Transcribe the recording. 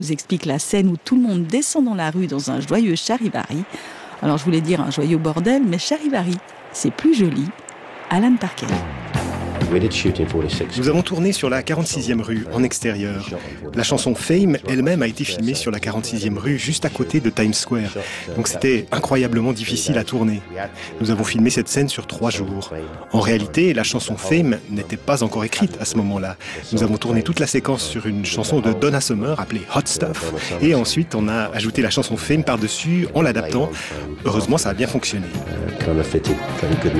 Je vous explique la scène où tout le monde descend dans la rue dans un joyeux charivari. Alors je voulais dire un joyeux bordel, mais charivari, c'est plus joli. Alan Parker. Nous avons tourné sur la 46e rue, en extérieur. La chanson Fame elle-même a été filmée sur la 46e rue, juste à côté de Times Square. Donc c'était incroyablement difficile à tourner. Nous avons filmé cette scène sur 3 jours. En réalité, la chanson Fame n'était pas encore écrite à ce moment-là. Nous avons tourné toute la séquence sur une chanson de Donna Summer appelée Hot Stuff. Et ensuite, on a ajouté la chanson Fame par-dessus en l'adaptant. Heureusement, ça a bien fonctionné.